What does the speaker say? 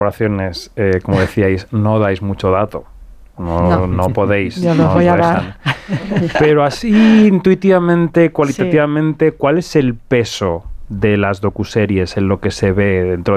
corporaciones, como decíais, no dais mucho dato. No podéis. Yo no voy a dar. Pero así, intuitivamente, cualitativamente, ¿cuál es el peso de las docuseries en lo que se ve dentro